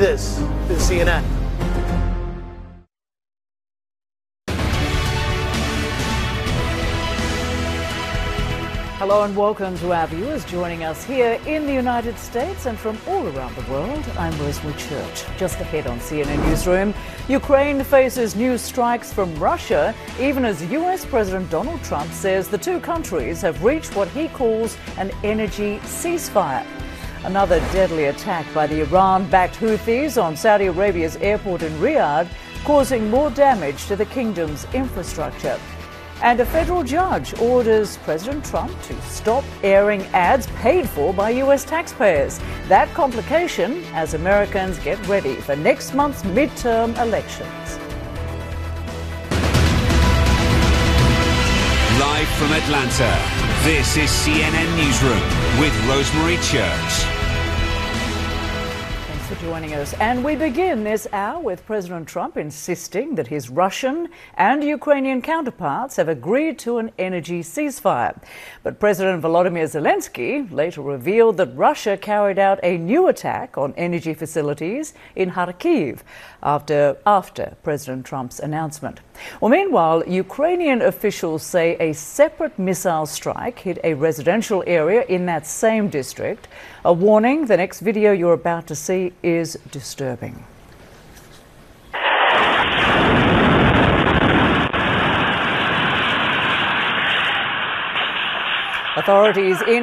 This is CNN. Hello and welcome to our viewers joining us here in the United States and from all around the world. I'm Rosemary Church. Just ahead on CNN Newsroom, Ukraine faces new strikes from Russia, even as US President Donald Trump says the two countries have reached what he calls an energy ceasefire. Another deadly attack by the Iran-backed Houthis on Saudi Arabia's airport in Riyadh, causing more damage to the kingdom's infrastructure. And a federal judge orders President Trump to stop airing ads paid for by US taxpayers. That complication as Americans get ready for next month's midterm elections. Live from Atlanta, this is CNN Newsroom with Rosemary Church. For joining us. And we begin this hour with President Trump insisting that his Russian and Ukrainian counterparts have agreed to an energy ceasefire. But President Volodymyr Zelensky later revealed that Russia carried out a new attack on energy facilities in Kharkiv after President Trump's announcement. Well, meanwhile, Ukrainian officials say a separate missile strike hit a residential area in that same district. A warning, the next video you're about to see is disturbing. Authorities in